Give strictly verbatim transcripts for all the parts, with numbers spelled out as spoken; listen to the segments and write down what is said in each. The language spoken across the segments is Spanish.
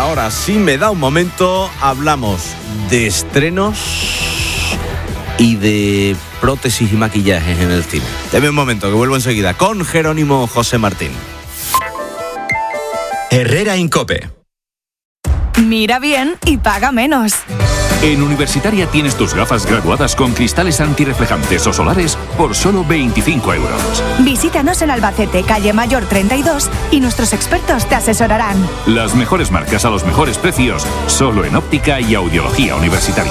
ahora, si me da un momento, hablamos de estrenos y de prótesis y maquillajes en el cine. Deme un momento, que vuelvo enseguida con Jerónimo José Martín. Herrera Incope. Mira bien y paga menos. En Universitaria tienes tus gafas graduadas con cristales antirreflejantes o solares por solo veinticinco euros. Visítanos en Albacete, calle Mayor treinta y dos, y nuestros expertos te asesorarán. Las mejores marcas a los mejores precios, solo en óptica y audiología universitaria.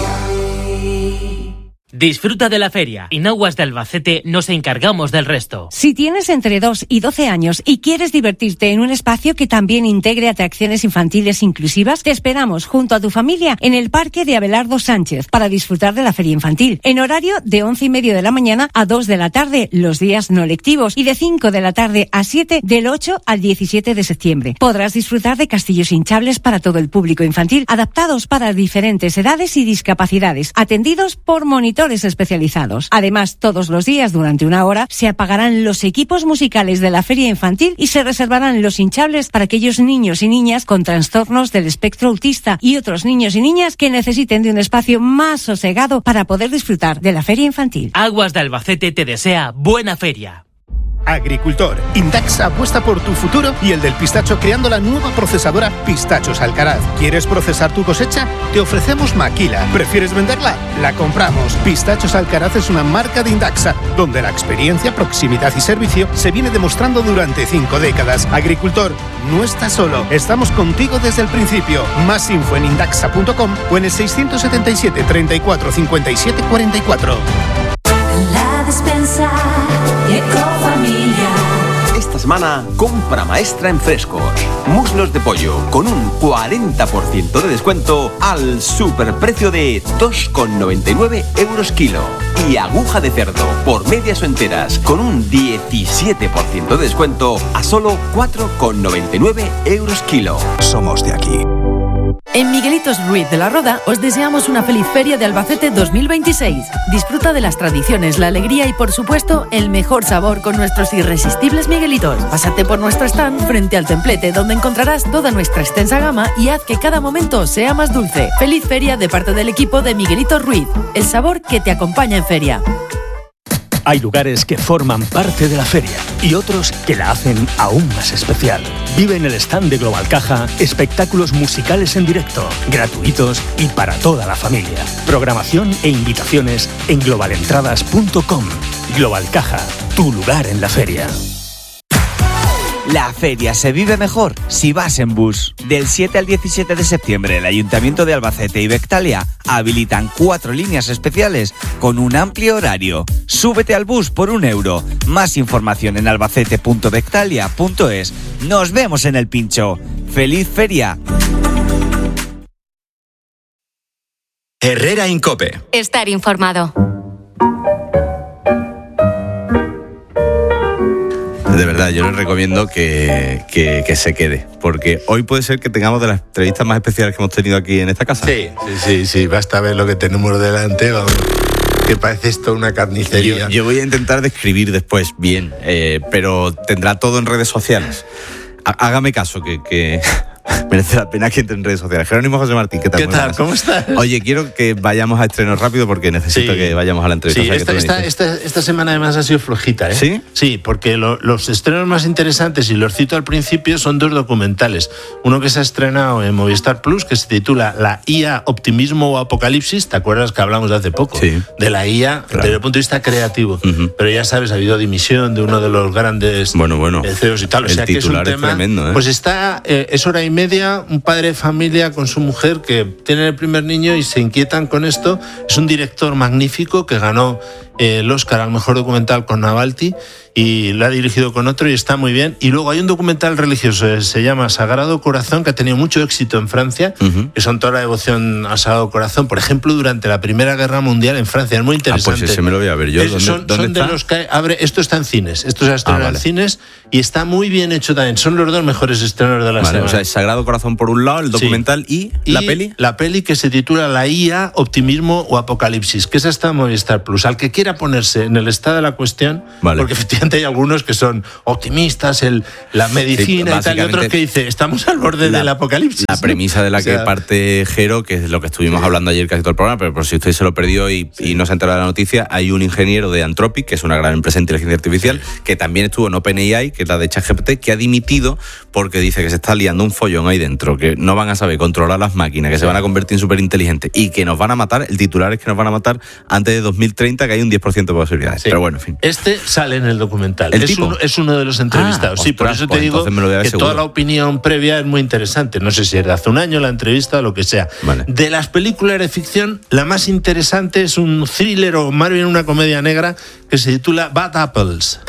Disfruta de la feria. En Aguas de Albacete nos encargamos del resto. Si tienes entre dos y doce años y quieres divertirte en un espacio que también integre atracciones infantiles inclusivas, te esperamos junto a tu familia en el Parque de Abelardo Sánchez para disfrutar de la feria infantil, en horario de once y media de la mañana a dos de la tarde los días no lectivos y de cinco de la tarde a siete del ocho al diecisiete de septiembre. Podrás disfrutar de castillos hinchables para todo el público infantil, adaptados para diferentes edades y discapacidades, atendidos por monitores especializados. Además, todos los días durante una hora se apagarán los equipos musicales de la feria infantil y se reservarán los hinchables para aquellos niños y niñas con trastornos del espectro autista y otros niños y niñas que necesiten de un espacio más sosegado para poder disfrutar de la feria infantil. Aguas de Albacete te desea buena feria. Agricultor, Indaxa apuesta por tu futuro y el del pistacho creando la nueva procesadora Pistachos Alcaraz. ¿Quieres procesar tu cosecha? Te ofrecemos maquila. ¿Prefieres venderla? La compramos. Pistachos Alcaraz es una marca de Indaxa, donde la experiencia, proximidad y servicio se viene demostrando durante cinco décadas. Agricultor, no estás solo. Estamos contigo desde el principio. Más info en indaxa punto com o en el seiscientos setenta y siete, treinta y cuatro, cincuenta y siete, cuarenta y cuatro. La despensa Ecofamilia. Esta semana, compra maestra en Frescos. Muslos de pollo con un cuarenta por ciento de descuento al superprecio de dos con noventa y nueve euros kilo. Y aguja de cerdo por medias o enteras con un diecisiete por ciento de descuento a solo cuatro con noventa y nueve euros kilo. Somos de aquí. En Miguelitos Ruiz de la Roda os deseamos una feliz Feria de Albacete dos mil veintiséis. Disfruta de las tradiciones, la alegría y por supuesto el mejor sabor con nuestros irresistibles Miguelitos. Pásate por nuestro stand frente al templete donde encontrarás toda nuestra extensa gama y haz que cada momento sea más dulce. Feliz Feria de parte del equipo de Miguelitos Ruiz, el sabor que te acompaña en feria. Hay lugares que forman parte de la feria y otros que la hacen aún más especial. Vive en el stand de Global Caja espectáculos musicales en directo, gratuitos y para toda la familia. Programación e invitaciones en global entradas punto com. Global Caja, tu lugar en la feria. La feria se vive mejor si vas en bus. Del siete al diecisiete de septiembre, el Ayuntamiento de Albacete y Bectalia habilitan cuatro líneas especiales con un amplio horario. Súbete al bus por un euro. Más información en albacete punto bectalia punto es. Nos vemos en el pincho. ¡Feliz feria! Herrera Incope. Estar informado. De verdad, yo les recomiendo que, que, que se quede, porque hoy puede ser que tengamos de las entrevistas más especiales que hemos tenido aquí en esta casa. Sí, sí, sí, sí. Basta ver lo que tenemos delante, vamos, que parece esto una carnicería. Yo, yo voy a intentar describir después bien, eh, pero tendrá todo en redes sociales. Hágame caso, que... que... merece la pena que entre en redes sociales. Jerónimo José Martín, ¿qué tal? ¿Qué tal? ¿Cómo estás? Oye, quiero que vayamos a estrenos rápido porque necesito sí. que vayamos a la entrevista. Sí, o sea, esta, esta, esta, esta semana además ha sido flojita, ¿eh? ¿Sí? Sí, porque lo, los estrenos más interesantes, y los cito al principio, son dos documentales. Uno que se ha estrenado en Movistar Plus, que se titula La I A, Optimismo o Apocalipsis. ¿Te acuerdas que hablamos de hace poco? Sí. De la I A, claro, desde el punto de vista creativo. Uh-huh. Pero ya sabes, ha habido dimisión de uno de los grandes bueno, bueno, C E Os y tal. O sea, que es un tema... Es tremendo, ¿eh? Pues está, eh, es hora y media, un padre de familia con su mujer que tienen el primer niño y se inquietan con esto. Es un director magnífico que ganó eh, el Oscar al mejor documental con Navalny y lo ha dirigido con otro y está muy bien. Y luego hay un documental religioso, se llama Sagrado Corazón, que ha tenido mucho éxito en Francia, uh-huh. que son toda la devoción al Sagrado Corazón, por ejemplo, durante la Primera Guerra Mundial en Francia. Es muy interesante. Ah, pues ese me lo voy a ver yo. Es, ¿Dónde, son ¿dónde son está? De los que abre, esto está en cines, esto se ha estrenado ah, vale. en cines y está muy bien hecho también. Son los dos mejores estrenos de la vale, semana. O sea, es Sagrado Corazón por un lado, el documental sí. y, y la peli. La peli que se titula La I A, Optimismo o Apocalipsis, que esa está en Movistar Plus. Al que quiera quiera ponerse en el estado de la cuestión, vale. porque efectivamente hay algunos que son optimistas, el, la medicina sí, y tal, y otros que dicen, estamos al borde la, del apocalipsis. La premisa de la o sea, que parte Jero, que es lo que estuvimos sí. hablando ayer casi todo el programa, pero por si usted se lo perdió y, sí. y no se ha enterado de la noticia, hay un ingeniero de Anthropic, que es una gran empresa de inteligencia artificial, sí. que también estuvo en OpenAI, que es la de ChatGPT, que ha dimitido porque dice que se está liando un follón ahí dentro, que no van a saber controlar las máquinas, que sí. se van a convertir en súper inteligentes y que nos van a matar. El titular es que nos van a matar antes de dos mil treinta, que hay un diez por ciento de posibilidades. Sí. Pero bueno, en fin. Este sale en el documental. ¿El es, tipo? Uno, es uno de los entrevistados. Ah, sí, ostras, por eso te pues digo que seguro. Toda la opinión previa es muy interesante. No sé si es de hace un año la entrevista o lo que sea. Vale. De las películas de ficción, la más interesante es un thriller o más bien una comedia negra que se titula Bad Apples.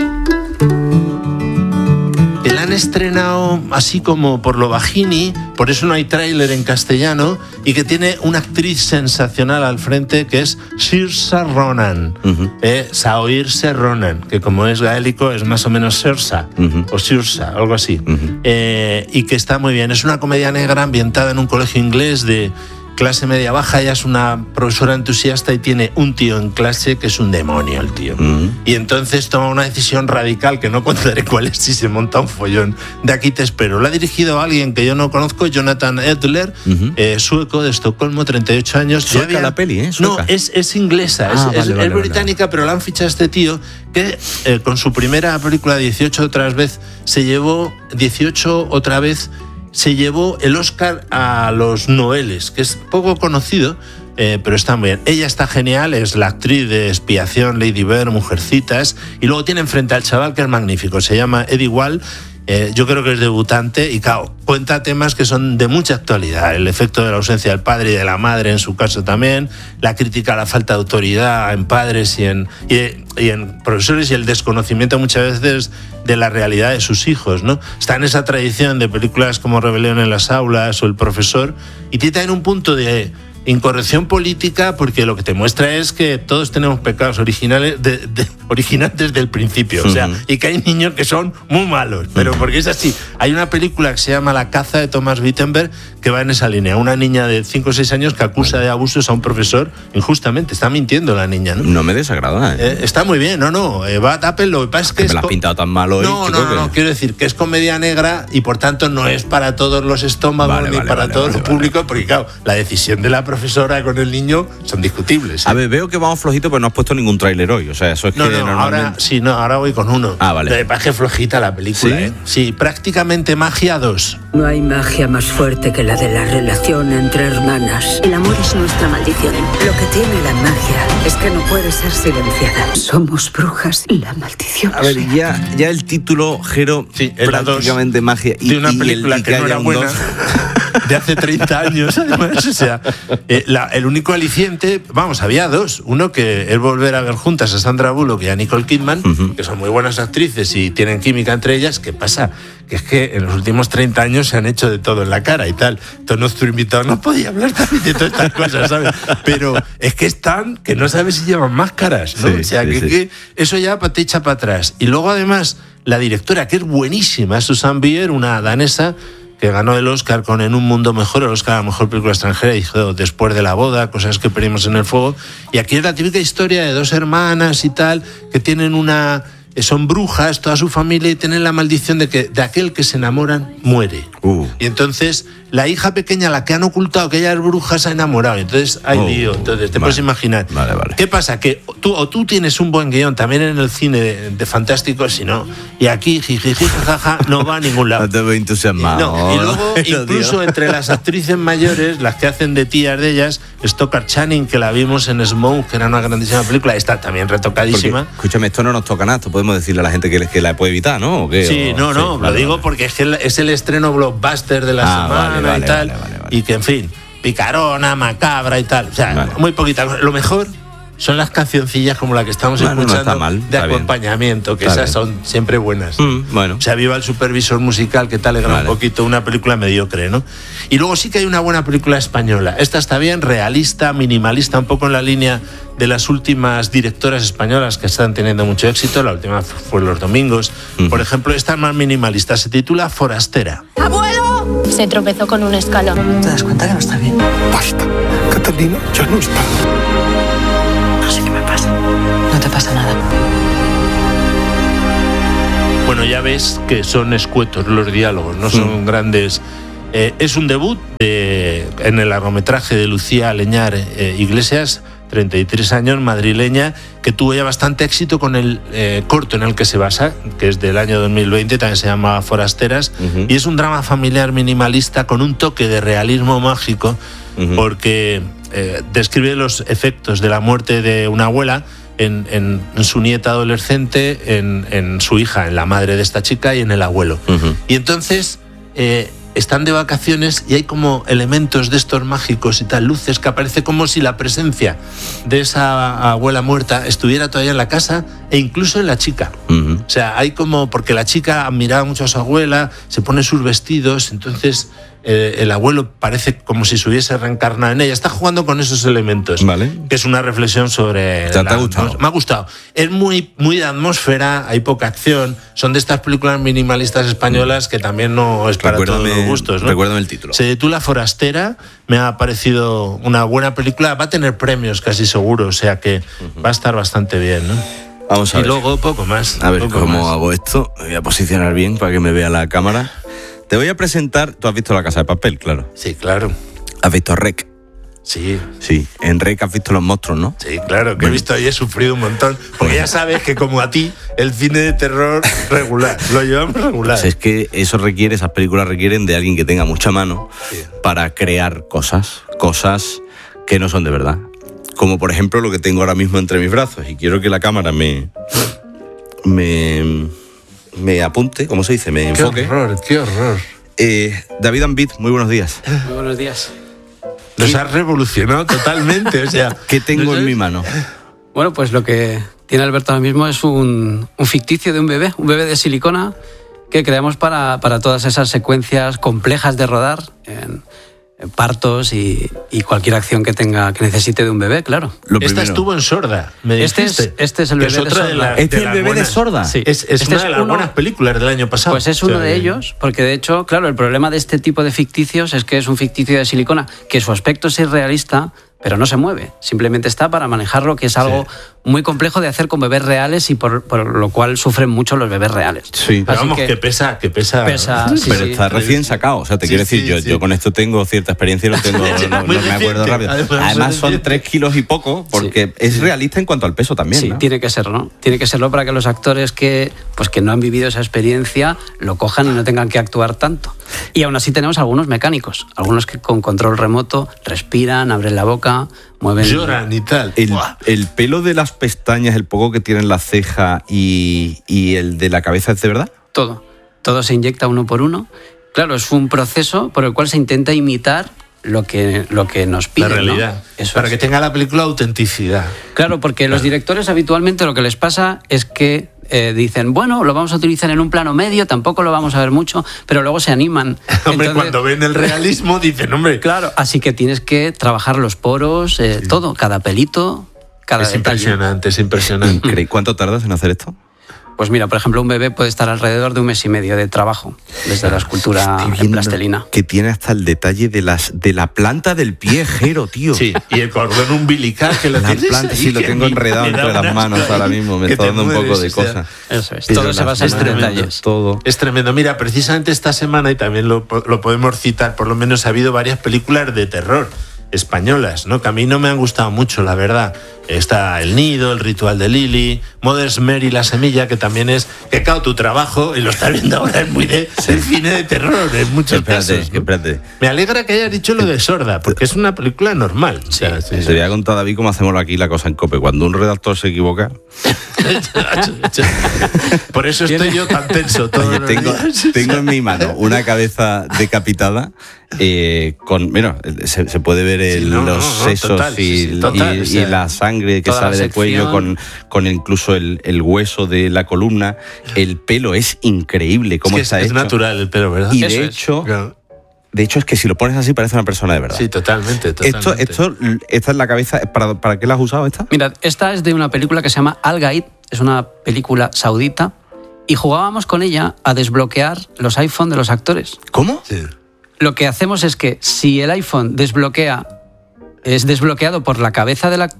La han estrenado así como por lo bajini, por eso no hay tráiler en castellano, y que tiene una actriz sensacional al frente que es Saoirse Ronan, uh-huh. eh, Saoirse Ronan, que como es gaélico es más o menos Saoirse, uh-huh. o Saoirse, algo así, uh-huh. eh, y que está muy bien. Es una comedia negra ambientada en un colegio inglés de clase media baja. Ella es una profesora entusiasta y tiene un tío en clase que es un demonio, el tío. Uh-huh. Y entonces toma una decisión radical que no contaré cuál es si se monta un follón. De aquí te espero. La ha dirigido a alguien que yo no conozco, Jonathan Edler, uh-huh. eh, sueco de Estocolmo, treinta y ocho años. ¿Sueca había... la peli, eh? ¿Sueca? No, es, es inglesa, ah, es, vale, es, vale, es británica, vale. Pero la han fichado a este tío que eh, con su primera película, dieciocho otra vez, se llevó dieciocho otra vez se llevó el Oscar a Los Noeles, que es poco conocido, eh, pero está muy bien. Ella está genial, es la actriz de Expiación, Lady Bird, Mujercitas, y luego tiene enfrente al chaval que es magnífico, se llama Eddie Wall. Eh, yo creo que es debutante y, claro, cuenta temas que son de mucha actualidad. El efecto de la ausencia del padre y de la madre, en su caso también, la crítica a la falta de autoridad en padres y en, y, y en profesores, y el desconocimiento muchas veces de la realidad de sus hijos, ¿no? Está en esa tradición de películas como Rebelión en las aulas o El profesor, y tiene también un punto de incorrección política, porque lo que te muestra es que todos tenemos pecados originales de, de, originales desde el principio, uh-huh. o sea, y que hay niños que son muy malos, pero porque es así. Hay una película que se llama La caza de Thomas Wittenberg que va en esa línea, una niña de cinco o seis años que acusa de abusos a un profesor injustamente, está mintiendo la niña, ¿no? No me desagrada, ¿eh? Eh, está muy bien, no, no, eh, Bad Apple, lo que pasa es que... que es me la has pintado tan mal hoy, no, chico, no, no, que... no, quiero decir que es comedia negra y por tanto no es para todos los estómagos, vale, ni vale, para vale, todos vale, los vale. públicos, porque claro, la decisión de la profesora con el niño son discutibles, ¿eh? A ver, veo que vamos flojitos, pero no has puesto ningún tráiler hoy, o sea, eso es no, que no, normalmente... ahora, sí, no, ahora voy con uno. Ah, vale. Me parece flojita la película, ¿sí? ¿eh? Sí, prácticamente Magia dos. No hay magia más fuerte que la de la relación entre hermanas. El amor es nuestra maldición. Lo que tiene la magia es que no puede ser silenciada. Somos brujas y la maldición. A ver, ya, ya el título, Jero, sí, prácticamente magia. Y, de una y película el, y que, que no era buena. De hace treinta años, además. O sea, eh, la, el único aliciente, vamos, había dos. Uno que es volver a ver juntas a Sandra Bullock y a Nicole Kidman, uh-huh. que son muy buenas actrices y tienen química entre ellas. ¿Qué pasa? Que es que en los últimos treinta años se han hecho de todo en la cara y tal. Entonces nuestro invitado no podía hablar también de todas estas cosas, ¿sabes? Pero es que están, que no sabes si llevan máscaras, ¿no? Sí, o sea, sí, que, sí. que eso ya te echa para atrás. Y luego además la directora, que es buenísima, Susanne Bier, una danesa, que ganó el Oscar con En un mundo mejor, el Oscar a la mejor película extranjera, y dijo Después de la boda, Cosas que perdimos en el fuego. Y aquí es la típica historia de dos hermanas y tal, que tienen una... son brujas, toda su familia, y tienen la maldición de que de aquel que se enamoran muere. Uh. Y entonces la hija pequeña, la que han ocultado que ella es bruja, se ha enamorado. Entonces hay oh. lío. Entonces te vale. puedes imaginar. Vale, vale. ¿Qué pasa? Que tú o tú tienes un buen guión también en el cine de, de fantástico, si no. Y aquí, jiji, jaja, no va a ningún lado. No te veo entusiasmado. No. Y luego, incluso entre las actrices mayores, las que hacen de tías de ellas, Stockard Channing, que la vimos en Smoke, que era una grandísima película, está también retocadísima. Porque, escúchame, esto no nos toca nada, esto podemos decirle a la gente que, que la puede evitar, ¿no? ¿O qué? Sí, o, no, no, sí, lo vale, digo vale. porque es, que es el estreno blockbuster de la ah, semana vale, vale, y tal, vale, vale, vale. y que, en fin, picarona, macabra y tal, o sea, vale. muy poquita. Lo mejor son las cancioncillas como la que estamos bueno, escuchando no está mal, de acompañamiento, bien. que está esas bien. son siempre buenas. Mm, bueno. O sea, viva el supervisor musical, que te alegra vale. un poquito una película mediocre, ¿no? Y luego sí que hay una buena película española. Esta está bien, realista, minimalista, un poco en la línea de las últimas directoras españolas que están teniendo mucho éxito. La última fue Los Domingos. Mm. Por ejemplo, esta es más minimalista, se titula Forastera. ¡Abuelo! Se tropezó con un escalón. ¿Te das cuenta que no está bien? Basta, Catalina, ya no está. No sé qué me pasa. pasa. No te pasa nada. Bueno, ya ves que son escuetos los diálogos, no son mm. grandes. Eh, es un debut de, en el largometraje de Lucía Leñar eh, Iglesias, treinta y tres años, madrileña, que tuvo ya bastante éxito con el eh, corto en el que se basa, que es del año dos mil veinte, también se llama Forasteras, uh-huh. y es un drama familiar minimalista con un toque de realismo mágico, uh-huh. porque eh, describe los efectos de la muerte de una abuela en, en, en su nieta adolescente, en, en su hija, en la madre de esta chica y en el abuelo. Uh-huh. Y entonces eh, están de vacaciones y hay como elementos de estos mágicos y tal, luces, que aparece como si la presencia de esa abuela muerta estuviera todavía en la casa e incluso en la chica. Uh-huh. O sea, hay como, porque la chica admiraba mucho a su abuela, se pone sus vestidos, entonces eh, el abuelo parece como si se hubiese reencarnado en ella. Está jugando con esos elementos, ¿vale? Que es una reflexión sobre... ¿Te, la, ¿te ha gustado? Me ha gustado. Es muy, muy de atmósfera, hay poca acción, son de estas películas minimalistas españolas que también no es para recuérdame, todos los gustos, ¿no? Recuérdame el título. Se titula Forastera, me ha parecido una buena película, va a tener premios casi seguro, o sea que uh-huh. va a estar bastante bien, ¿no? Vamos a y ver. Y luego poco más. A ver poco cómo más. hago esto. Me voy a posicionar bien para que me vea la cámara. Te voy a presentar... Tú has visto La Casa de Papel, claro. Sí, claro. ¿Has visto Rec? Sí. Sí, en Rec has visto Los Monstruos, ¿no? Sí, claro, que bueno. he visto y he sufrido un montón. Porque ya sabes que como a ti, el cine de terror regular, lo llevamos regular. Pues es que eso requiere, esas películas requieren de alguien que tenga mucha mano sí. para crear cosas, cosas que no son de verdad. Como por ejemplo lo que tengo ahora mismo entre mis brazos. Y quiero que la cámara me... me... me apunte, ¿cómo se dice? Me enfoque. Qué horror, qué horror. Eh, David Ambit, muy buenos días. Muy buenos días. Nos has revolucionado totalmente, o sea... ¿Qué tengo en mi mano? Bueno, pues lo que tiene Alberto ahora mismo es un, un ficticio de un bebé, un bebé de silicona que creamos para, para todas esas secuencias complejas de rodar en, en partos y, y cualquier acción que tenga que necesite de un bebé, claro. Lo Esta estuvo en Sorda, me este es, este es el bebé es otra de Sorda. De la, ¿Este es el bebé buenas, de Sorda? Sí. Es, es este una es de las uno, buenas películas del año pasado. Pues es uno o sea, de ellos, porque de hecho, claro, el problema de este tipo de ficticios es que es un ficticio de silicona, que su aspecto es irrealista, pero no se mueve, simplemente está para manejarlo, que es algo sí. muy complejo de hacer con bebés reales y por, por lo cual sufren mucho los bebés reales. Sí, pero vamos, que, que pesa, que pesa. pesa sí, pero sí. está recién sacado, o sea, te sí, quiero decir, sí, yo, sí. yo con esto tengo cierta experiencia y lo tengo, no, no me acuerdo rápido. Además son tres kilos y poco, porque sí. es realista en cuanto al peso también, Sí, ¿no? tiene que serlo, ¿no? Tiene que serlo para que los actores que, pues, que no han vivido esa experiencia lo cojan y no tengan que actuar tanto. Y aún así tenemos algunos mecánicos, algunos que con control remoto respiran, abren la boca, mueven... Lloran y tal. El, el pelo de las pestañas, el poco que tiene en la ceja y, y el de la cabeza, ¿es de verdad? Todo. Todo se inyecta uno por uno. Claro, es un proceso por el cual se intenta imitar lo que, lo que nos piden, la realidad, ¿no? Eso para es. que tenga la película autenticidad. Claro, porque claro. los directores habitualmente lo que les pasa es que eh, dicen, bueno, lo vamos a utilizar en un plano medio, tampoco lo vamos a ver mucho, pero luego se animan. Hombre, Entonces, cuando ven el realismo dicen, hombre... Claro, así que tienes que trabajar los poros, eh, sí. todo, cada pelito, cada es detalle. Es impresionante, es impresionante. ¿Cuánto tardas en hacer esto? Pues mira, por ejemplo, un bebé puede estar alrededor de un mes y medio de trabajo, desde la escultura en plastelina. Que tiene hasta el detalle de las de la planta del pie, Jero, tío. Sí, y el cordón umbilical que lo la tienes planta, ahí, sí, lo tengo enredado entre las manos ahí, ahora mismo, me está dando un poco de cosa. Eso es, todo se basa en detalles. Todo. Es tremendo. Mira, precisamente esta semana, y también lo, lo podemos citar, por lo menos ha habido varias películas de terror españolas, ¿no? Que a mí no me han gustado mucho, la verdad. Está El Nido, El Ritual de Lily, Mother's Mary, La Semilla, que también es, que claro, tu trabajo, y lo estás viendo ahora, es muy de, sí. de cine de terror, en muchos espérate, casos, ¿no? Espérate. Me alegra que hayas dicho lo de Sorda, porque es una película normal. Sí, o sea, sí, se le ha contado a David cómo hacemos aquí la cosa en COPE. Cuando un redactor se equivoca... Por eso estoy yo tan tenso todos Oye, los tengo, días. tengo en mi mano una cabeza decapitada eh, con, bueno, se, se puede ver el, sí, no, los no, no, sesos total, y, sí, sí, total, y, o sea, y la sangre que sale del cuello con, con incluso el, el hueso de la columna. El pelo es increíble cómo es que está es, hecho. Es natural el pelo, ¿verdad? Y Eso de es. hecho... Claro. De hecho, es que si lo pones así parece una persona de verdad. Sí, totalmente, totalmente. Esto, esto, esta es la cabeza. ¿Para, ¿Para qué la has usado esta? Mira, esta es de una película que se llama Al Gaid, es una película saudita, y jugábamos con ella a desbloquear los iPhone de los actores. ¿Cómo? Sí. Lo que hacemos es que si el iPhone desbloquea, es desbloqueado por la cabeza del actor,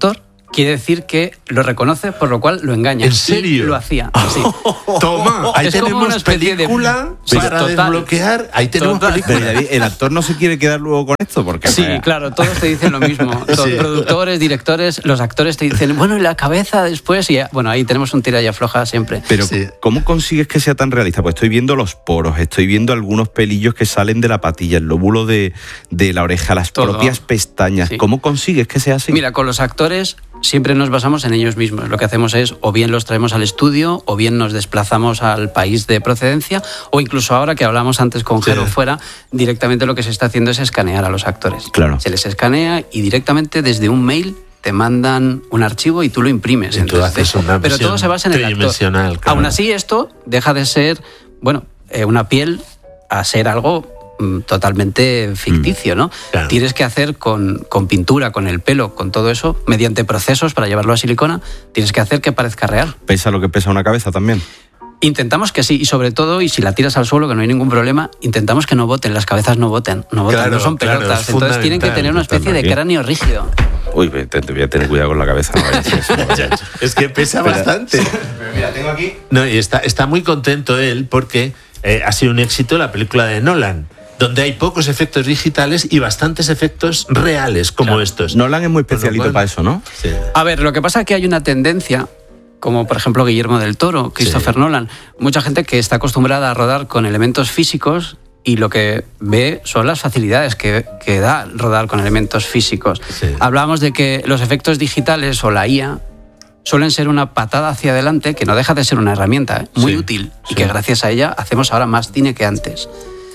quiere decir que lo reconoce, por lo cual lo engaña. ¿En serio? Y lo hacía. Sí. Toma, ahí Es como tenemos una especie de- película Sí, para total. desbloquear. Ahí tenemos Total. película. Pero, David, el actor no se quiere quedar luego con esto porque Sí, vaya. claro, todos te dicen lo mismo. Los Sí. productores, directores, los actores te dicen, bueno, y la cabeza después. Y ya- bueno, ahí tenemos un tira y afloja siempre. Pero Sí. ¿cómo consigues que sea tan realista? Pues estoy viendo los poros, estoy viendo algunos pelillos que salen de la patilla, el lóbulo de, de la oreja, las Todo. propias pestañas. Sí. ¿Cómo consigues que sea así? Mira, con los actores siempre nos basamos en ellos mismos. Lo que hacemos es o bien los traemos al estudio o bien nos desplazamos al país de procedencia o incluso ahora que hablamos antes con Jero Sí. fuera, directamente lo que se está haciendo es escanear a los actores. Claro. Se les escanea y directamente desde un mail te mandan un archivo y tú lo imprimes. Y tú Entonces, haces una pero visión todo se basa en el actor. tridimensional, claro. Aún así, esto deja de ser, bueno, eh, una piel a ser algo mm, totalmente ficticio, ¿no? Claro. Tienes que hacer con, con pintura, con el pelo, con todo eso, mediante procesos para llevarlo a silicona, tienes que hacer que parezca real. ¿Pesa lo que pesa una cabeza también? Intentamos que sí, y sobre todo, y si la tiras al suelo, que no hay ningún problema, intentamos que no boten, las cabezas no boten, no botan, Claro, no son claro, pelotas. es Entonces tienen que fundamental, tener una especie de totalmente. cráneo rígido. Uy, te, te voy a tener cuidado con la cabeza. No vaya a ser eso. Es que pesa Pero- bastante. Mira, tengo aquí. No, y está, está muy contento él porque eh, ha sido un éxito la película de Nolan, donde hay pocos efectos digitales y bastantes efectos reales como Claro. estos. Nolan es muy especialito cual- para eso, ¿no? Sí. A ver, lo que pasa es que hay una tendencia, como por ejemplo Guillermo del Toro, Christopher Sí. Nolan, mucha gente que está acostumbrada a rodar con elementos físicos y lo que ve son las facilidades que, que da rodar con elementos físicos. Sí. Hablábamos de que los efectos digitales o la I A suelen ser una patada hacia adelante, que no deja de ser una herramienta, ¿eh? Muy Sí, útil, sí. y que gracias a ella hacemos ahora más cine que antes.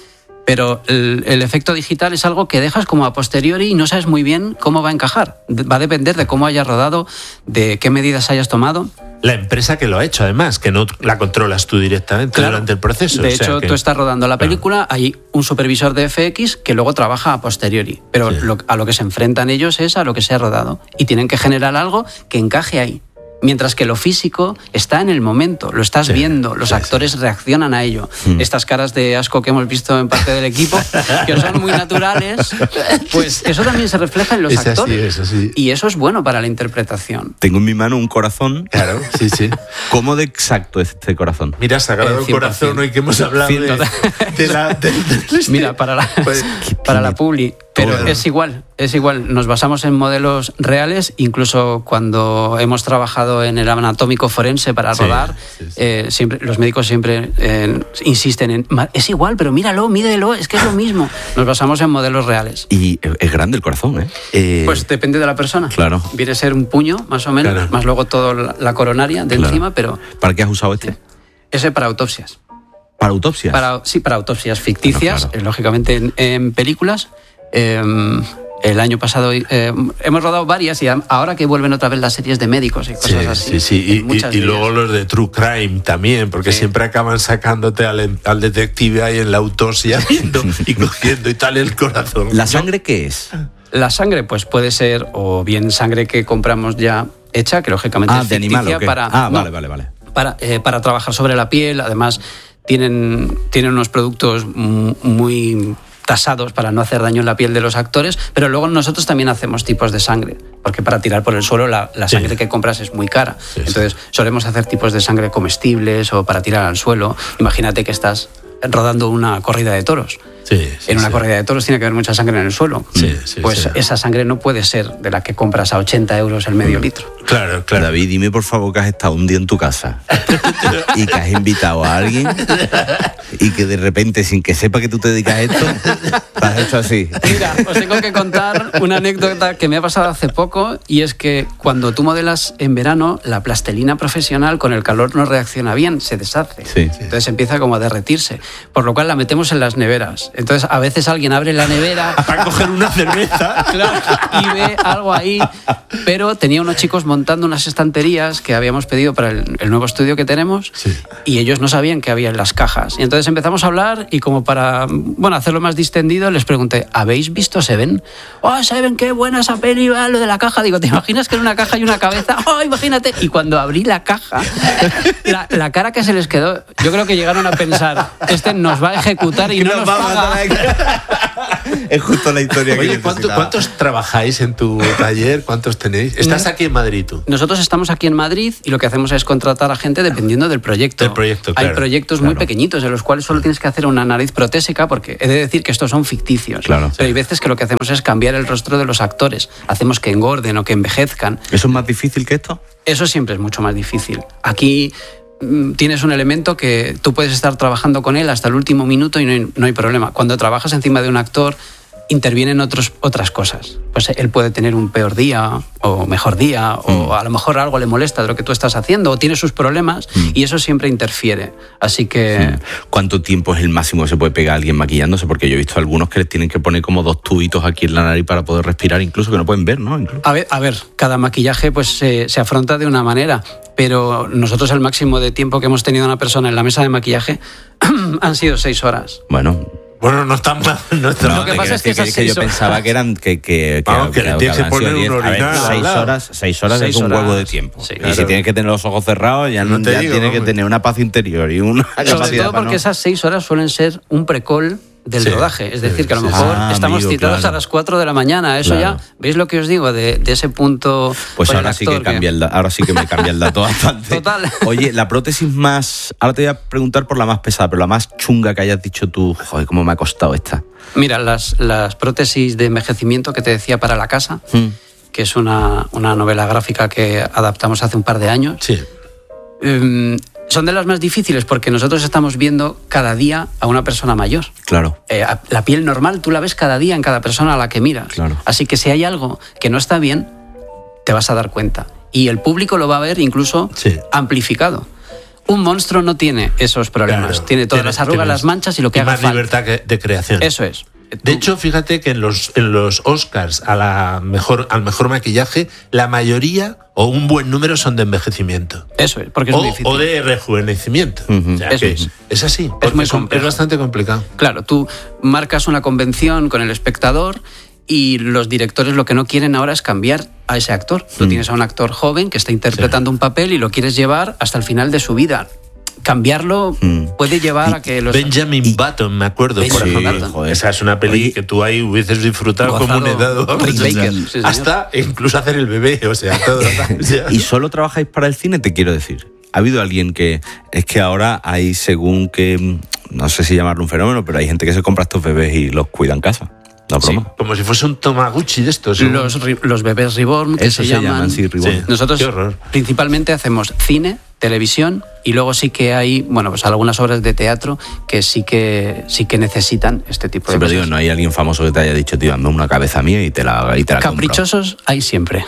Pero el, el efecto digital es algo que dejas como a posteriori y no sabes muy bien cómo va a encajar. De- Va a depender de cómo hayas rodado, de qué medidas hayas tomado. La empresa que lo ha hecho, además, que no la controlas tú directamente Claro. durante el proceso. De o sea hecho, que- tú estás rodando la Claro. película, hay un supervisor de F X que luego trabaja a posteriori. Pero Sí. lo- a lo que se enfrentan ellos es a lo que se ha rodado. Y tienen que generar algo que encaje ahí. Mientras que lo físico está en el momento, lo estás Sí, viendo, los sí, actores reaccionan a ello. Mm. Estas caras de asco que hemos visto en parte del equipo, que son muy naturales, pues eso también se refleja en los Es así, actores. es así. Y eso es bueno para la interpretación. Tengo en mi mano un corazón. Claro, sí, sí. ¿Cómo de exacto es este corazón? Mira, Sagrado Eh, cien por Corazón, ciento. hoy que hemos hablado de, de la... de- de- este- Mira, para la, Pues, para la publi. Pero todo. es igual, es igual. Nos basamos en modelos reales, incluso cuando hemos trabajado en el anatómico forense para Sí, rodar, sí, sí. eh, siempre, los médicos siempre eh, insisten en, "Ma- es igual, pero míralo, mídelo, es que es lo mismo. Nos basamos en modelos reales. Y es grande el corazón, ¿eh? Eh, Pues depende de la persona. Claro. Viene a ser un puño, más o menos, Claro. más luego toda la, la coronaria de Claro. encima, pero ¿Para qué has usado este? ese para autopsias. ¿Para autopsias? Para, sí, para autopsias ficticias, Claro, claro. eh, lógicamente en, en películas. Eh, el año pasado eh, hemos rodado varias y a- ahora que vuelven otra vez las series de médicos y cosas Sí, así. sí, sí. Y, muchas y- y de luego ellas. los de True Crime también, porque Sí. siempre acaban sacándote al, al detective ahí en la autopsia viendo y cogiendo y tal el corazón. ¿La sangre qué es? La sangre, pues puede ser o bien sangre que compramos ya hecha, que lógicamente Ah, es de animal, ficticia ¿o qué? para, Ah, no, vale, vale, vale. para, eh, para trabajar sobre la piel. Además, tienen, tienen unos productos mm, muy tasados para no hacer daño en la piel de los actores, pero luego nosotros también hacemos tipos de sangre, porque para tirar por el suelo la, la Sí. sangre que compras es muy cara. Sí, sí. Entonces solemos hacer tipos de sangre comestibles o para tirar al suelo. Imagínate que estás rodando una corrida de toros. Sí, sí, En una sí. corrida de toros tiene que haber mucha sangre en el suelo. Sí, sí, pues sí. esa sangre no puede ser de la que compras a ochenta euros el medio litro. Claro, claro. David, dime por favor que has estado un día en tu casa y que has invitado a alguien y que de repente, sin que sepa que tú te dedicas a esto, te has hecho así. Mira, os tengo que contar una anécdota que me ha pasado hace poco y es que cuando tú modelas en verano, la plastelina profesional con el calor no reacciona bien, se deshace. Sí. Entonces empieza como a derretirse, por lo cual la metemos en las neveras. Entonces a veces alguien abre la nevera Para coger una cerveza. claro, y ve algo ahí, pero tenía unos chicos montando unas estanterías que habíamos pedido para el, el nuevo estudio que tenemos Sí. y ellos no sabían qué había en las cajas. Y entonces empezamos a hablar y como para, bueno, hacerlo más distendido, les pregunté, ¿habéis visto Seven? ¡Oh, Seven, qué buena esa peli! va, Lo de la caja. Digo, ¿te imaginas que en una caja hay una cabeza? ¡Oh, imagínate! Y cuando abrí la caja, la, la cara que se les quedó, yo creo que llegaron a pensar, este nos va a ejecutar y no nos, va a paga. matar. Es justo la historia que Oye, ¿cuánto, ¿cuántos trabajáis en tu taller? ¿Cuántos tenéis? ¿Estás aquí en Madrid tú? Nosotros estamos aquí en Madrid y lo que hacemos es contratar a gente dependiendo del proyecto. Del proyecto, claro. Hay proyectos claro. muy pequeñitos en los cuales solo tienes que hacer una nariz protésica, porque he de decir que estos son ficticios. Claro. Pero hay veces que lo que hacemos es cambiar el rostro de los actores. Hacemos que engorden o que envejezcan. ¿Eso es más difícil que esto? Eso siempre es mucho más difícil. Aquí mm, tienes un elemento que tú puedes estar trabajando con él hasta el último minuto y no hay, no hay problema. Cuando trabajas encima de un actor, intervienen otros, otras cosas. Pues él puede tener un peor día o mejor día, mm. o a lo mejor algo le molesta de lo que tú estás haciendo, o tiene sus problemas, mm. y eso siempre interfiere. Así que... Mm. ¿Cuánto tiempo es el máximo que se puede pegar a alguien maquillándose? Porque yo he visto algunos que les tienen que poner como dos tubitos aquí en la nariz para poder respirar, incluso que no pueden ver, ¿no? Incluso. A ver, a ver, cada maquillaje pues se, se afronta de una manera, pero nosotros el máximo de tiempo que hemos tenido una persona en la mesa de maquillaje han sido seis horas. Bueno... Bueno, no están mal. No, están no mal. Lo que pasa es que, que, que yo pensaba que eran que, que, Vamos, que, que, que le tienes que poner un orinal. Seis horas, seis horas seis es un horas, huevo de tiempo. Sí, claro. Y si tienes que tener los ojos cerrados, ya, no, no ya digo, tienes que tener una paz interior y una Sobre capacidad todo porque no... esas seis horas suelen ser un precol del sí, rodaje. Es decir, que a lo mejor ah, estamos amigo, citados claro. a las cuatro de la mañana. Eso claro. ya, ¿veis lo que os digo? De, de ese punto... Pues ahora sí, que cambia el, ahora sí que me cambia el dato bastante. Total. Oye, la prótesis más... Ahora te voy a preguntar por la más pesada, pero la más chunga que hayas dicho tú. Joder, cómo me ha costado esta. Mira, las, las prótesis de envejecimiento que te decía para la casa, hmm. que es una, una novela gráfica que adaptamos hace un par de años. Sí. Um, Son de las más difíciles porque nosotros estamos viendo cada día a una persona mayor. Claro. Eh, la piel normal tú la ves cada día en cada persona a la que miras. Claro. Así que si hay algo que no está bien, te vas a dar cuenta. Y el público lo va a ver incluso sí. amplificado. Un monstruo no tiene esos problemas. Claro. Tiene todas tienes, las arrugas, las manchas y lo que haga más falta. Libertad de creación. Eso es. De hecho, fíjate que en los, en los Oscars a la mejor, al mejor maquillaje, la mayoría o un buen número son de envejecimiento. Eso es, porque es o, muy difícil. O de rejuvenecimiento. Uh-huh. O sea, Eso que es. es así. Es muy complejo. Es bastante complicado. Claro, tú marcas una convención con el espectador y los directores lo que no quieren ahora es cambiar a ese actor. Tú mm. tienes a un actor joven que está interpretando sí. un papel y lo quieres llevar hasta el final de su vida. Cambiarlo mm. puede llevar y a que los... Benjamin y... Button, me acuerdo, sí, por ejemplo. Joder. Esa es una peli Oye, que tú ahí hubieses disfrutado gozado, como un edad. O sea, sí, hasta incluso hacer el bebé, o sea, todo. O sea. ¿Y solo trabajáis para el cine? Te quiero decir. ¿Ha habido alguien que... Es que ahora hay según que... No sé si llamarlo un fenómeno, pero hay gente que se compra estos bebés y los cuida en casa. No, sí, como si fuese un Tamagotchi de estos. ¿sí? Los, los bebés reborn, que Eso se, se llaman. llaman sí, reborn. Sí. Nosotros principalmente hacemos cine, televisión y luego sí que hay, bueno, pues algunas obras de teatro que sí que sí que necesitan este tipo de sí, pero cosas. Digo, no hay alguien famoso que te haya dicho, tío, dame una cabeza mía y te la, y te la Caprichosos compro. Hay siempre.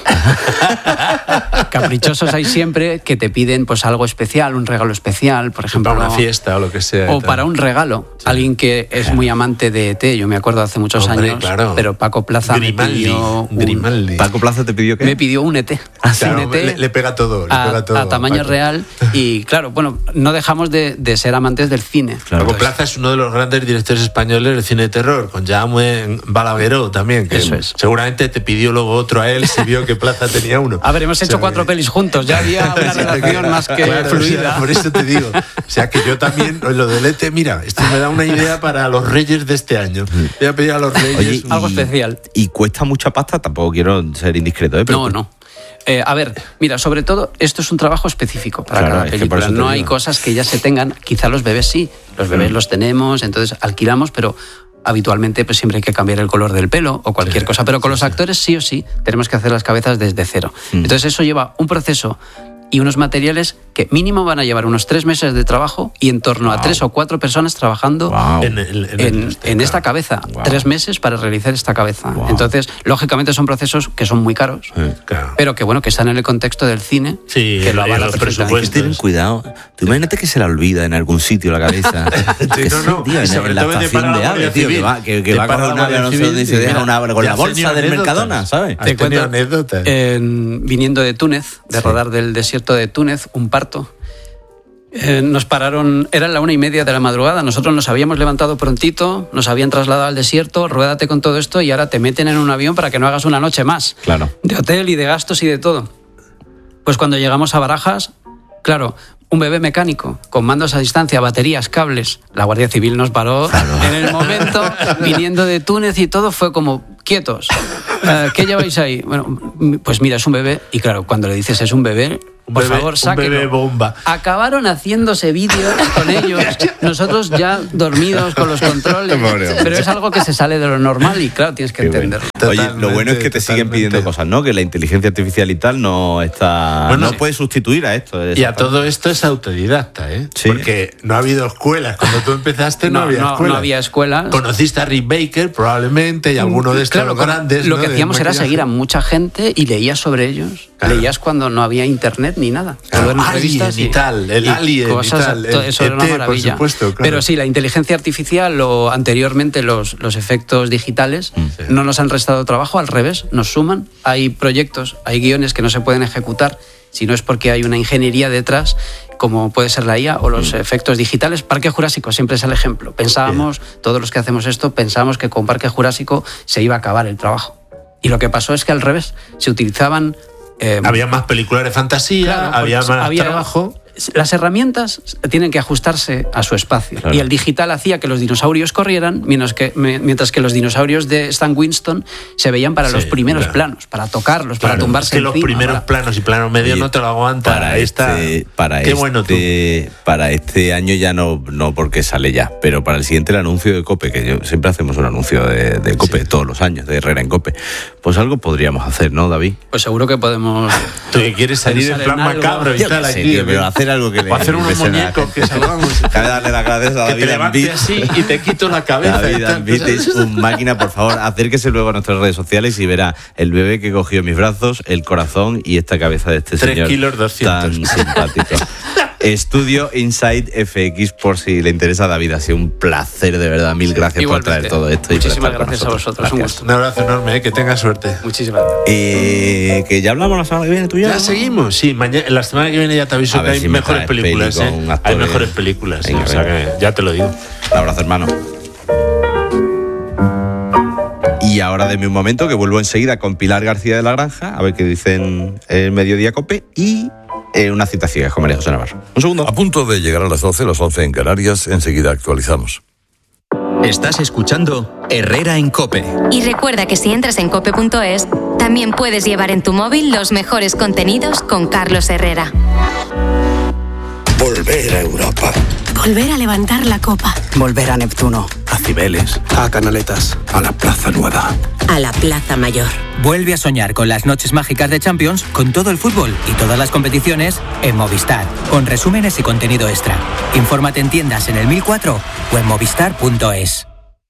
Caprichosos hay siempre que te piden pues algo especial, un regalo especial, por ejemplo. Para una fiesta o lo que sea. O para un regalo. Sí. Alguien que es muy amante de E T, yo me acuerdo hace muchos Hombre, años, claro. pero Paco Plaza Grimaldi, me pidió un... Grimaldi. ¿Paco Plaza te pidió qué? Me pidió un E T. Así claro, un E T le, le pega todo, le a, pega todo. A tamaño Paco. real y claro, bueno, no dejamos de, de ser amantes del cine. Claro. Paco Plaza es uno de los grandes directores españoles del cine de terror, con Jaume Balagueró también, que Eso es. seguramente te pidió luego otro a él si vio que Plaza tenía uno. A ver, hemos hecho o sea, cuatro que... pelis juntos, ya había una relación más que claro, fluida. O sea, por eso te digo, o sea que yo también, lo del E T, mira, esto me da una idea para los Reyes de este año. Voy a pedir a los Reyes Oye, un... algo especial. ¿Y cuesta mucha pasta? Tampoco quiero ser indiscreto, ¿eh? Pero no, no. Eh, a ver, mira, sobre todo, esto es un trabajo específico para claro, cada película. No hay cosas que ya se tengan. Quizá los bebés sí, los bebés mm. los tenemos, entonces alquilamos, pero habitualmente pues siempre hay que cambiar el color del pelo o cualquier sí, cosa. Pero con sí, los actores sí o sí tenemos que hacer las cabezas desde cero. Mm. Entonces eso lleva un proceso y unos materiales que mínimo van a llevar unos tres meses de trabajo y en torno wow. a tres o cuatro personas trabajando wow. en, el, en, en, el en esta cabeza. Wow. Tres meses para realizar esta cabeza. Wow. Entonces, lógicamente son procesos que son muy caros, sí, claro. pero que bueno, que están en el contexto del cine, sí, que lo avala perfectamente. Hay que tener cuidado. Tú imagínate que se la olvida en algún sitio la cabeza. sí, que no, no. Tío, en, en la estación de AVE, tío, que va, que, que va con una AVE, no sé dónde se deja una con la bolsa del Mercadona, ¿sabes? Te cuento anécdotas. En, viniendo de Túnez, de sí. rodar del desierto de Túnez, un parto. Eh, nos pararon, era la una y media de la madrugada, nosotros nos habíamos levantado prontito, nos habían trasladado al desierto, ruédate con todo esto y ahora te meten en un avión para que no hagas una noche más. Claro. De hotel y de gastos y de todo. Pues cuando llegamos a Barajas, claro, un bebé mecánico, con mandos a distancia, baterías, cables. La Guardia Civil nos paró en el momento, viniendo de Túnez y todo, fue como, quietos. Uh, ¿Qué lleváis ahí? Bueno, pues mira, es un bebé. Y claro, cuando le dices es un bebé, por bebé, favor, sáquenlo. Un bebé bomba. Acabaron haciéndose vídeos con ellos, nosotros ya dormidos con los controles. Pero es algo que se sale de lo normal y claro, tienes que Qué entenderlo. Bueno. Oye, lo bueno es que te siguen pidiendo cosas, ¿no? Que la inteligencia artificial y tal no está, bueno, no sí. puede sustituir a esto. Y a todo esto es autodidacta, ¿eh? Sí. Porque no ha habido escuelas. Cuando tú empezaste no, no había no, escuelas. No había escuelas. Conociste a Rick Baker probablemente y alguno de estos claro, grandes. Lo ¿no? que hacíamos era seguir a mucha gente y leías sobre ellos. Claro. Leías cuando no había internet ni nada. Claro, Alien y, y tal, el y Alien cosas, y tal. El eso E T, era una maravilla. Por supuesto, claro. Pero sí, la inteligencia artificial o anteriormente los, los efectos digitales sí. no nos han restado trabajo, al revés, nos suman. Hay proyectos, hay guiones que no se pueden ejecutar si no es porque hay una ingeniería detrás, como puede ser la I A o los mm. efectos digitales. Parque Jurásico siempre es el ejemplo. Pensábamos, yeah. todos los que hacemos esto, pensábamos que con Parque Jurásico se iba a acabar el trabajo. Y lo que pasó es que al revés, se utilizaban... Eh, había más películas de fantasía, claro, había más había, trabajo... Las herramientas tienen que ajustarse a su espacio. Claro. Y el digital hacía que los dinosaurios corrieran, mientras que, mientras que los dinosaurios de Stan Winston se veían para sí, los primeros claro. planos, para tocarlos, claro, para tumbarse es que encima, los primeros para... planos y plano medio Oye, no te lo aguantan. Para esta, este, para Qué este, bueno tú. Para este año ya no, no porque sale ya, pero para el siguiente el anuncio de COPE, que yo, siempre hacemos un anuncio de, de COPE sí. todos los años, de Herrera en COPE. Pues algo podríamos hacer, ¿no, David? Pues seguro que podemos... Tú que quieres salir en plan macabro y tal aquí. Tío, pero hacer algo que le... hacer unos muñecos que salgamos. Cabe darle la cabeza a David. Que te levantes así y te quito la cabeza. David Ambit es un máquina, por favor, acérquese luego a nuestras redes sociales y verá el bebé que cogió en mis brazos, el corazón y esta cabeza de este Tres señor kilos doscientos. Tan simpático. Estudio Inside F X, por si le interesa a David. Ha sido un placer, de verdad. Mil gracias Igualmente. por traer todo esto. Muchísimas y gracias a vosotros. Gracias. Un, gusto. un abrazo enorme, ¿eh? Que tengas suerte. Muchísimas gracias. Eh, que ya hablamos la semana que viene, tú ya. Ya ¿no? seguimos, sí. Mañana, la semana que viene ya te aviso que hay si mejores películas. Peli ¿eh? Hay mejores películas. Venga, sí, o sea que ya te lo digo. Un abrazo, hermano. Y ahora deme un momento que vuelvo enseguida con Pilar García de la Granja, a ver qué dicen el Mediodía Cope y eh, una cita ciega con María José Navarro. Un segundo. A punto de llegar a las doce, las once en Canarias, enseguida actualizamos. Estás escuchando Herrera en COPE. Y recuerda que si entras en cope punto es, también puedes llevar en tu móvil los mejores contenidos con Carlos Herrera. Volver a Europa. Volver a levantar la copa. Volver a Neptuno. A Cibeles. A Canaletas. A la Plaza Nueva. A la Plaza Mayor. Vuelve a soñar con las noches mágicas de Champions, con todo el fútbol y todas las competiciones en Movistar, con resúmenes y contenido extra. Infórmate en tiendas en el mil cuatro o en movistar punto es.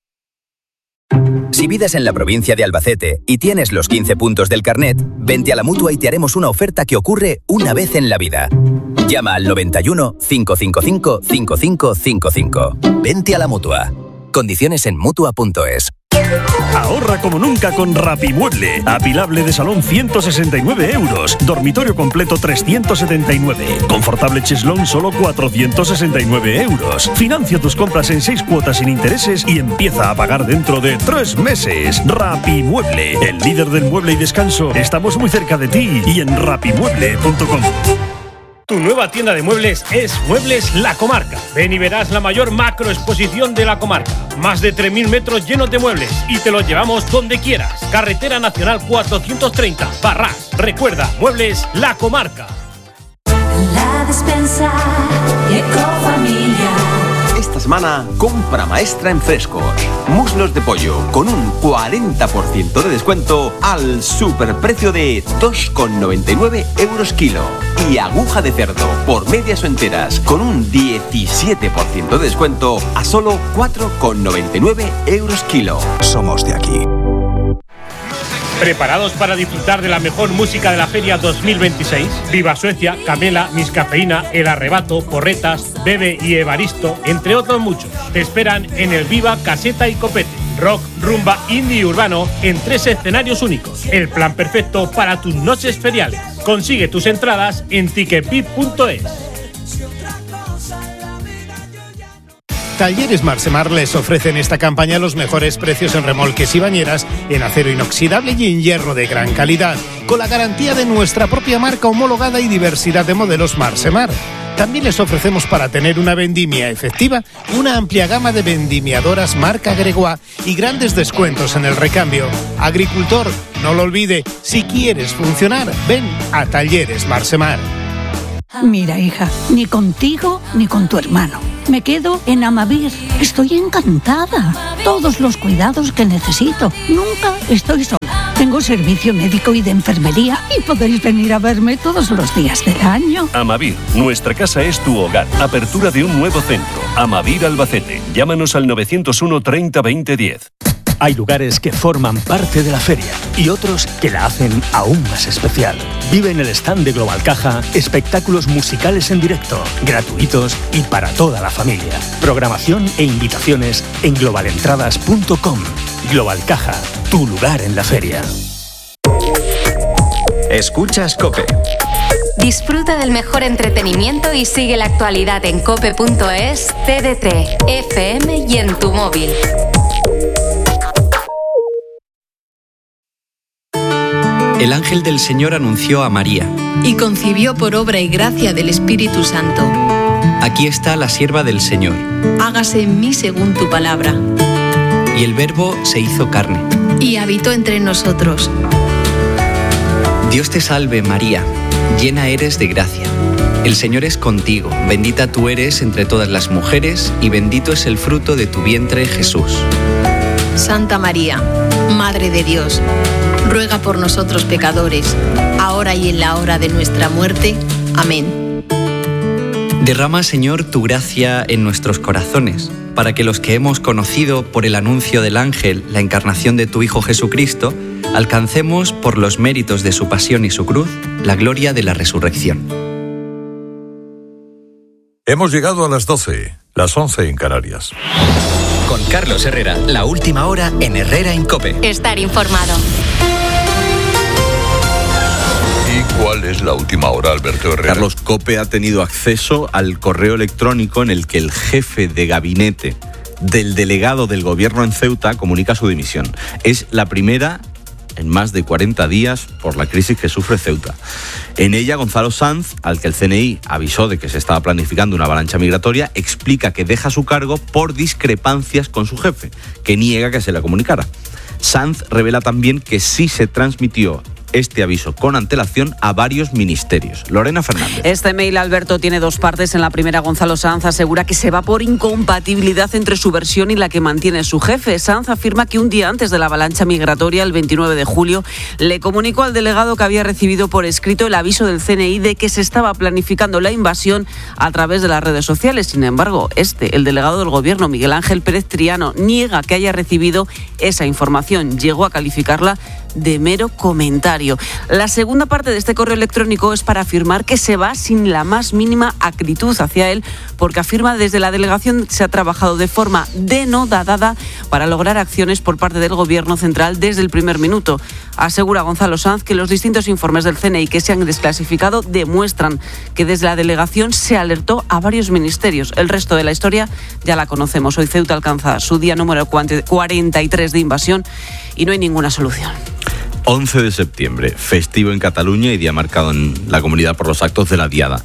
Si vives en la provincia de Albacete y tienes los quince puntos del carnet, vente a la Mutua y te haremos una oferta que ocurre una vez en la vida. Llama al noventa y uno, cinco cinco cinco, cinco cinco cinco cinco. Vente a la Mutua. Condiciones en mutua punto es. Ahorra como nunca con Rapimueble. Apilable de salón ciento sesenta y nueve euros. Dormitorio completo trescientos setenta y nueve. Confortable cheslón solo cuatrocientos sesenta y nueve euros. Financia tus compras en seis cuotas sin intereses y empieza a pagar dentro de tres meses. Rapimueble, el líder del mueble y descanso. Estamos muy cerca de ti y en rapimueble punto com. Tu nueva tienda de muebles es Muebles La Comarca. Ven y verás la mayor macroexposición de la comarca. Más de tres mil metros llenos de muebles y te los llevamos donde quieras. Carretera Nacional cuatrocientos treinta, Barras. Recuerda, Muebles La Comarca. La Despensa y Ecofamilia. Esta semana, compra maestra en Frescos. Muslos de pollo con un cuarenta por ciento de descuento al superprecio de dos con noventa y nueve euros kilo. Y aguja de cerdo por medias o enteras con un diecisiete por ciento de descuento a solo cuatro con noventa y nueve euros kilo. Somos de aquí. ¿Preparados para disfrutar de la mejor música de la Feria dos mil veintiséis? Viva Suecia, Camela, Miscafeína, El Arrebato, Porretas, Bebe y Evaristo, entre otros muchos. Te esperan en el Viva Caseta y Copete. Rock, rumba, indie y urbano en tres escenarios únicos. El plan perfecto para tus noches feriales. Consigue tus entradas en ticketpip punto es. Talleres Marsemar les ofrecen esta campaña los mejores precios en remolques y bañeras en acero inoxidable y en hierro de gran calidad, con la garantía de nuestra propia marca homologada y diversidad de modelos Marsemar. También les ofrecemos, para tener una vendimia efectiva, una amplia gama de vendimiadoras marca Gregoire y grandes descuentos en el recambio. Agricultor, no lo olvide, si quieres funcionar, ven a Talleres Marsemar. Mira, hija, ni contigo ni con tu hermano. Me quedo en Amavir. Estoy encantada. Todos los cuidados que necesito. Nunca estoy sola. Tengo servicio médico y de enfermería y podéis venir a verme todos los días del año. Amavir, nuestra casa es tu hogar. Apertura de un nuevo centro. Amavir Albacete. Llámanos al novecientos uno treinta veinte diez. Hay lugares que forman parte de la feria y otros que la hacen aún más especial. Vive en el stand de Global Caja espectáculos musicales en directo, gratuitos y para toda la familia. Programación e invitaciones en global entradas punto com. Global Caja, tu lugar en la feria. Escuchas COPE. Disfruta del mejor entretenimiento y sigue la actualidad en cope punto es, T D T, F M y en tu móvil. El ángel del Señor anunció a María. Y concibió por obra y gracia del Espíritu Santo. Aquí está la sierva del Señor. Hágase en mí según tu palabra. Y el Verbo se hizo carne. Y habitó entre nosotros. Dios te salve, María, llena eres de gracia. El Señor es contigo, bendita tú eres entre todas las mujeres, y bendito es el fruto de tu vientre, Jesús. Santa María, Madre de Dios, ruega por nosotros pecadores, ahora y en la hora de nuestra muerte. Amén. Derrama, Señor, tu gracia en nuestros corazones, para que los que hemos conocido por el anuncio del ángel la encarnación de tu Hijo Jesucristo, alcancemos, por los méritos de su pasión y su cruz, la gloria de la resurrección. Hemos llegado a las doce, las once en Canarias. Con Carlos Herrera, la última hora en Herrera en COPE. Estar informado. ¿Y cuál es la última hora, Alberto Herrera? Carlos, COPE ha tenido acceso al correo electrónico en el que el jefe de gabinete del delegado del gobierno en Ceuta comunica su dimisión. Es la primera en más de cuarenta días por la crisis que sufre Ceuta. En ella, Gonzalo Sanz, al que el C N I avisó de que se estaba planificando una avalancha migratoria, explica que deja su cargo por discrepancias con su jefe, que niega que se la comunicara. Sanz revela también que sí se transmitió este aviso con antelación a varios ministerios. Lorena Fernández. Este mail, Alberto, tiene dos partes. En la primera, Gonzalo Sanz asegura que se va por incompatibilidad entre su versión y la que mantiene su jefe. Sanz afirma que un día antes de la avalancha migratoria, el veintinueve de julio, le comunicó al delegado que había recibido por escrito el aviso del C N I de que se estaba planificando la invasión a través de las redes sociales. Sin embargo, este, el delegado del gobierno, Miguel Ángel Pérez Triano, niega que haya recibido esa información. Llegó a calificarla de mero comentario. La segunda parte de este correo electrónico es para afirmar que se va sin la más mínima acritud hacia él, porque afirma desde la delegación se ha trabajado de forma denodada para lograr acciones por parte del gobierno central desde el primer minuto. Asegura Gonzalo Sanz que los distintos informes del C N I que se han desclasificado demuestran que desde la delegación se alertó a varios ministerios. El resto de la historia ya la conocemos. Hoy Ceuta alcanza su día número cuarenta y tres de invasión y no hay ninguna solución. once de septiembre, festivo en Cataluña y día marcado en la comunidad por los actos de la Diada.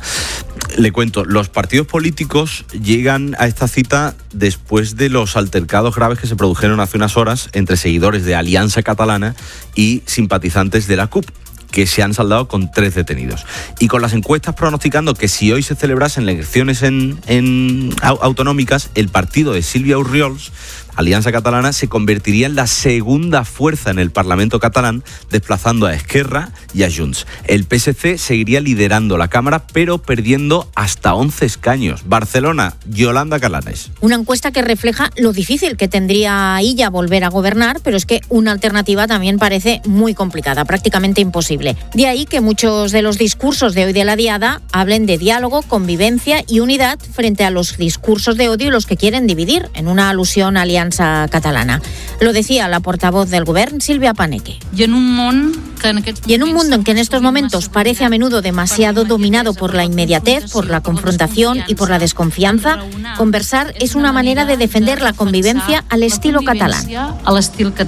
Le cuento, los partidos políticos llegan a esta cita después de los altercados graves que se produjeron hace unas horas entre seguidores de Alianza Catalana y simpatizantes de la C U P, que se han saldado con tres detenidos. Y con las encuestas pronosticando que si hoy se celebrasen elecciones en, en autonómicas, el partido de Sílvia Orriols, Alianza Catalana, se convertiría en la segunda fuerza en el Parlamento catalán, desplazando a Esquerra y a Junts. El P S C seguiría liderando la Cámara, pero perdiendo hasta once escaños. Barcelona, Yolanda Calanes. Una encuesta que refleja lo difícil que tendría ella volver a gobernar, pero es que una alternativa también parece muy complicada, prácticamente imposible. De ahí que muchos de los discursos de hoy de la Diada hablen de diálogo, convivencia y unidad frente a los discursos de odio y los que quieren dividir, en una alusión a Alianza Catalana. Lo decía la portavoz del Govern, Sílvia Paneque. Y en un mundo Y en un mundo en que en estos momentos parece a menudo demasiado dominado por la inmediatez, por la confrontación y por la desconfianza, conversar es una manera de defender la convivencia al estilo catalán.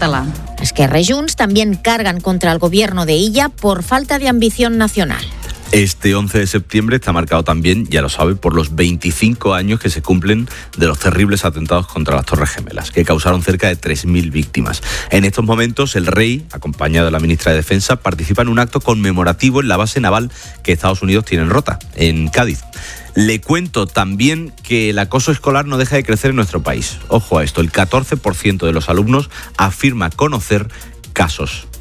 Esquerra y Junts también cargan contra el gobierno de Illa por falta de ambición nacional. Este once de septiembre está marcado también, ya lo sabe, por los veinticinco años que se cumplen de los terribles atentados contra las Torres Gemelas, que causaron cerca de tres mil víctimas. En estos momentos, el rey, acompañado de la ministra de Defensa, participa en un acto conmemorativo en la base naval que Estados Unidos tiene en Rota, en Cádiz. Le cuento también que el acoso escolar no deja de crecer en nuestro país. Ojo a esto, el catorce por ciento de los alumnos afirma conocer casos